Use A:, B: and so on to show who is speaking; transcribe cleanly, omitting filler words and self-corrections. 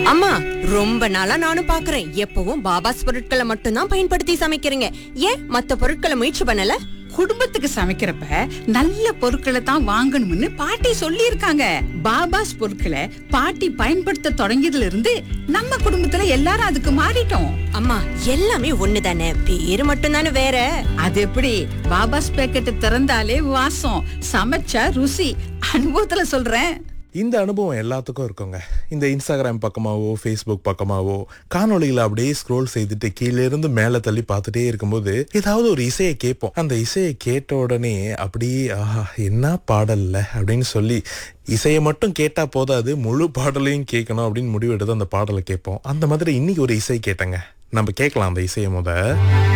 A: அம்மா, ரொம்ப நாளா நானும் பாக்குறேன். எப்பவும் பாபாஸ் பொருட்களை மட்டும்தான் பயன்படுத்தி சமைக்கிறீங்க. ஏன் மத்த பொருட்களை முயற்சி பண்ணல?
B: குடும்பத்துக்கு சமைக்கிறப்ப நல்ல பொருட்களை தான் வாங்கணும்னு பாட்டி சொல்லியிருக்காங்க. பாபாஸ் பொருட்களை பாட்டி பயன்படுத்த தொடங்கியதுல இருந்து நம்ம குடும்பத்துல எல்லாரும் அதுக்கு மாறிட்டோம்.
A: அம்மா, எல்லாமே ஒண்ணுதானே, பேரு மட்டும்தானே வேற.
B: அது எப்படி? பாபாஸ் பேக்கெட் திறந்தாலே வாசம், சமைச்சா ருசி. அனுபவத்துல சொல்றேன்.
C: இந்த அனுபவம் எல்லாத்துக்கும் இருக்குங்க. இந்த இன்ஸ்டாகிராம் பக்கமாவோ ஃபேஸ்புக் பக்கமாவோ காணொளிகளை அப்படியே ஸ்க்ரோல் செய்துட்டு கீழே இருந்து மேலே தள்ளி பார்த்துட்டே இருக்கும்போது ஏதாவது ஒரு இசையை கேட்போம். அந்த இசையை கேட்ட உடனே அப்படியே ஆஹா என்ன பாடல்ல அப்படின்னு சொல்லி இசையை மட்டும் கேட்டா போதாது, முழு பாடலையும் கேட்கணும் அப்படின்னு முடிவெடுத்து அந்த பாடலை கேட்போம். அந்த மாதிரி இன்னைக்கு ஒரு இசை கேட்டேங்க. நம்ம கேட்கலாம் அந்த இசையை